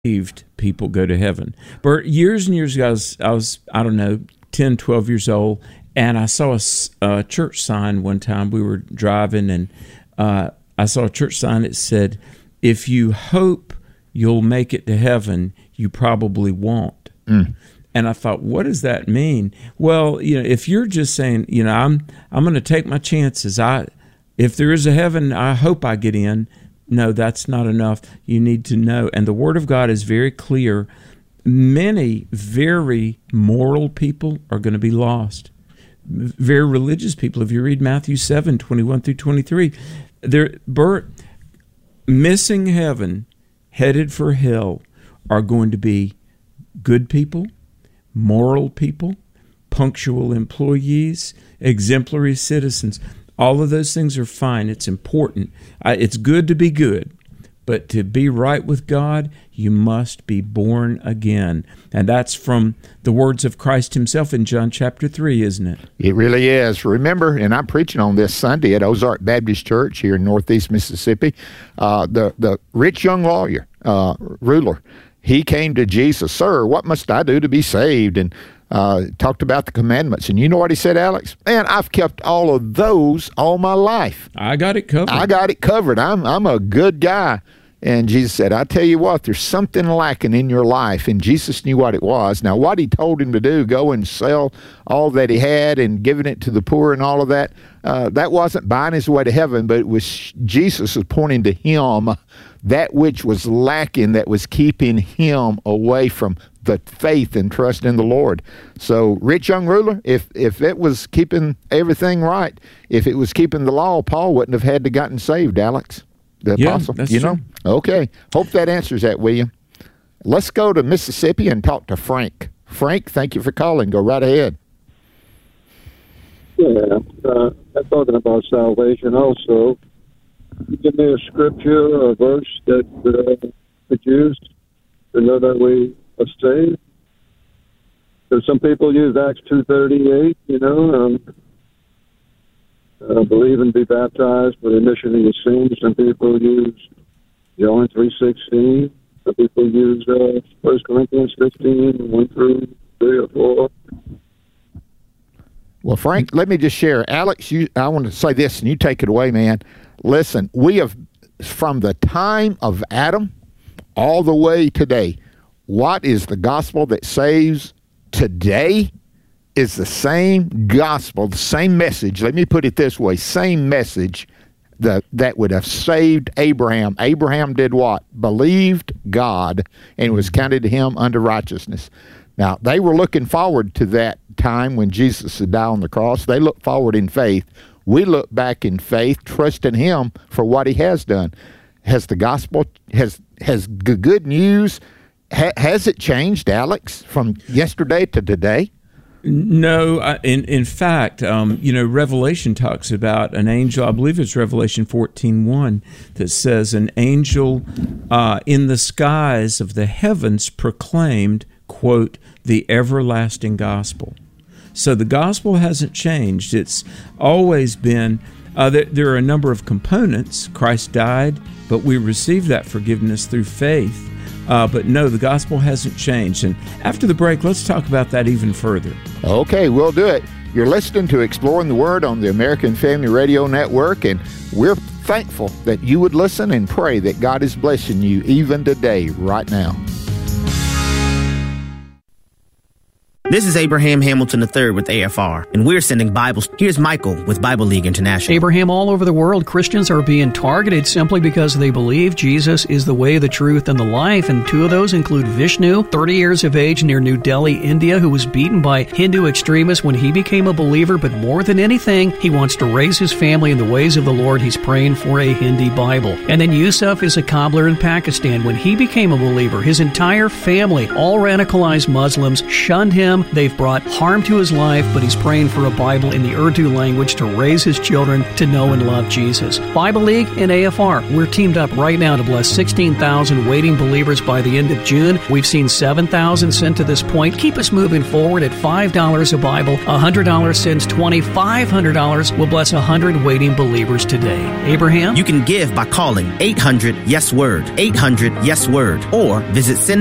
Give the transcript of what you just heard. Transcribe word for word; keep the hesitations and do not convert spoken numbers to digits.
saved people go to heaven. But years and years ago, I was, I, was, I don't know, ten, twelve years old, and I saw a, a church sign one time. We were driving, and uh, I saw a church sign that said, if you hope you'll make it to heaven, you probably won't. Mm. And I thought, what does that mean? Well, you know, if you're just saying, you know, I'm I'm going to take my chances. I, if there is a heaven, I hope I get in. No, that's not enough. You need to know. And the Word of God is very clear. Many very moral people are going to be lost. Very religious people. If you read Matthew seven, twenty-one through twenty-three, they're, Bert, missing heaven, headed for hell, are going to be good people, moral people, punctual employees, exemplary citizens. All of those things are fine. It's important. It's good to be good, but to be right with God, you must be born again. And that's from the words of Christ himself in John chapter three, isn't it? It really is. Remember, and I'm preaching on this Sunday at Ozark Baptist Church here in Northeast Mississippi, uh, the, the rich young lawyer, uh, ruler, he came to Jesus, sir, what must I do to be saved? And uh, talked about the commandments. And you know what he said, Alex? Man, I've kept all of those all my life. I got it covered. I got it covered. I'm I'm a good guy. And Jesus said, I tell you what, there's something lacking in your life. And Jesus knew what it was. Now, what he told him to do, go and sell all that he had and giving it to the poor and all of that, uh, that wasn't buying his way to heaven, but it was Jesus was pointing to him, that which was lacking, that was keeping him away from the faith and trust in the Lord. So, rich young ruler, if if it was keeping everything right, if it was keeping the law, Paul wouldn't have had to gotten saved, Alex. The yeah, apostle, that's you true. know? Okay. Hope that answers that, William. Let's go to Mississippi and talk to Frank. Frank, thank you for calling. Go right ahead. Yeah, uh, I'm talking about salvation also. Give me a scripture or a verse that uh, could use to know that we are saved. Because some people use Acts two thirty-eight, you know, um, uh, believe and be baptized for the remission of your sins. Some people use John three sixteen. Some people use uh, First Corinthians fifteen, one through three or four. Well, Frank, let me just share. Alex, you, I want to say this, and you take it away, man. Listen, we have, from the time of Adam all the way today, what is the gospel that saves today is the same gospel, the same message. Let me put it this way, same message that, that would have saved Abraham. Abraham did what? Believed God, and it was counted to him unto righteousness. Now, they were looking forward to that time when Jesus would die on the cross. They looked forward in faith. We look back in faith, trusting him for what he has done. Has the gospel, has has the good news, ha, has it changed, Alex, from yesterday to today? No, in in fact, um, you know, Revelation talks about an angel, I believe it's Revelation fourteen one, that says an angel uh, in the skies of the heavens proclaimed, quote, the everlasting gospel. So the gospel hasn't changed. It's always been, uh, there, there are a number of components. Christ died, but we receive that forgiveness through faith. Uh, but no, the gospel hasn't changed. And after the break, let's talk about that even further. Okay, we'll do it. You're listening to Exploring the Word on the American Family Radio Network, and we're thankful that you would listen and pray that God is blessing you even today, right now. This is Abraham Hamilton the third with A F R, and we're sending Bibles. Here's Michael with Bible League International. Abraham, all over the world, Christians are being targeted simply because they believe Jesus is the way, the truth, and the life. And two of those include Vishnu, thirty years of age near New Delhi, India, who was beaten by Hindu extremists when he became a believer. But more than anything, he wants to raise his family in the ways of the Lord. He's praying for a Hindi Bible. And then Yusuf is a cobbler in Pakistan. When he became a believer, his entire family, all radicalized Muslims, shunned him, him. They've brought harm to his life, but he's praying for a Bible in the Urdu language to raise his children to know and love Jesus. Bible League and A F R, we're teamed up right now to bless sixteen thousand waiting believers by the end of June. We've seen seven thousand sent to this point. Keep us moving forward at five dollars a Bible. one hundred dollars sends twenty. five hundred dollars will bless one hundred waiting believers today. Abraham? You can give by calling eight hundred yes word, eight hundred yes word, or visit send